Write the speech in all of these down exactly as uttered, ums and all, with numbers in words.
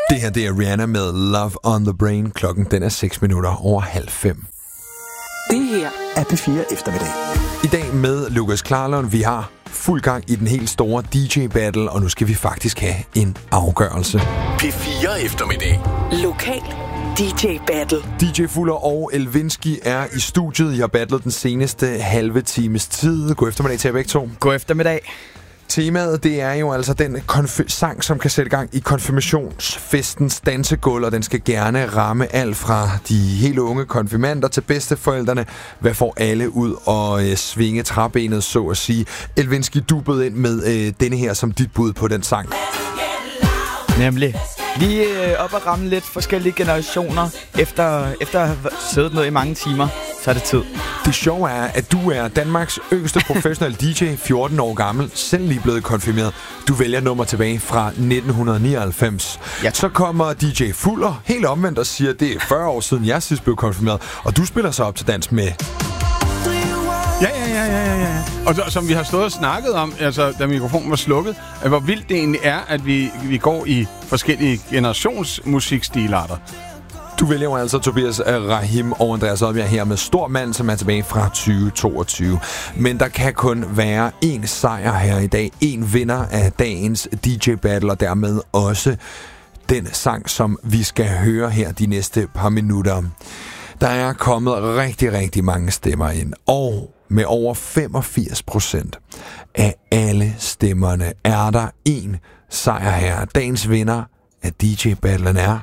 Det her, det er Rihanna med Love on the Brain. Klokken den er seks minutter over halv fem. Det her er P fire eftermiddag. I dag med Lukas Klarlund. Vi har fuld gang i den helt store D J-battle, og nu skal vi faktisk have en afgørelse. P fire eftermiddag. Lokal D J-battle. D J Fuller og Elvinski er i studiet. I har battlet den seneste halve times tid. God eftermiddag til jer begge to. God eftermiddag. Temaet, det er jo altså den konf- sang, som kan sætte gang i konfirmationsfestens dansegulv, og den skal gerne ramme alt fra de helt unge konfirmander til bedsteforældrene. Hvad får alle ud og øh, svinge træbenet, så at sige. Elvinski, du bød ind med øh, denne her som dit bud på den sang. Nemlig. Lige øh, op og ramme lidt forskellige generationer. Efter, efter at have siddet ned i mange timer, så er det tid. Det sjove er, at du er Danmarks yngste professionelle D J, fjorten år gammel, selv lige blevet konfirmeret. Du vælger nummer tilbage fra nitten nioghalvfems. Ja. Så kommer D J Fuller helt omvendt og siger, at det er fyrre år siden, jeg sidst blev konfirmeret. Og du spiller så op til dans med... Ja, ja, ja, ja, ja, ja. Og så, som vi har stået og snakket om, altså da mikrofonen var slukket, at hvor vildt det egentlig er, at vi, vi går i forskellige generationsmusikstilarter. Du vælger jo altså Tobias Rahim og Andreas Oddbjerg her med Stor Mand, som er tilbage fra tyve toogtyve. Men der kan kun være én sejr her i dag. En vinder af dagens D J-battle, og dermed også den sang, som vi skal høre her de næste par minutter. Der er kommet rigtig, rigtig mange stemmer ind, og med over femogfirs procent af alle stemmerne er der en sejr her. Dagens vinder af D J-battlen er...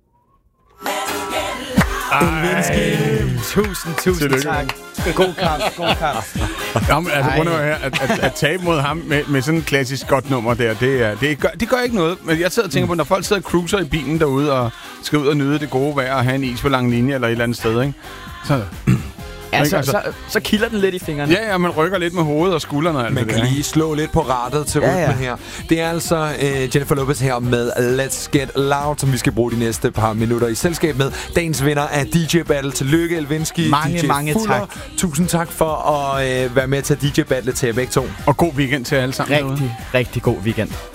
Tusind, tusind Tillykke. tak. God kamp, god kamp. Jamen, altså, prøv nu her, at, at, at tabe mod ham med, med sådan et klassisk godt nummer der, det, er, det, gør, det gør ikke noget. Men jeg sidder og tænker på, når folk sidder og cruiser i bilen derude og skal ud og nyde det gode vejr og have en is på lang linje eller et eller andet sted, ikke? Så... Ja, så, så, så kilder den lidt i fingrene. Ja, ja, man rykker lidt med hovedet og skuldrene og alt Man det kan der, lige slå lidt på rattet til Ja, rytmen ja. her. Det er altså uh, Jennifer Lopez her med Let's Get Loud, som vi skal bruge de næste par minutter i selskab med. Dagens vinder af D J-battle. Tillykke, Elvinski. Mange, D J mange Fuller. tak. Tusind tak for at uh, være med til D J-battle til jer begge to. Og god weekend til alle sammen derude. Rigtig, rigtig god weekend.